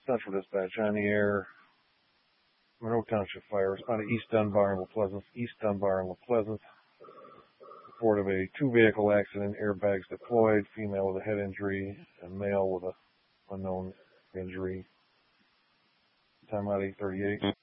Central Dispatch on the air. Monroe Township Fire responded East Dunbar and La Pleasant. Report of a two-vehicle accident, airbags deployed, female with a head injury, and male with a unknown injury. Time out 8:38.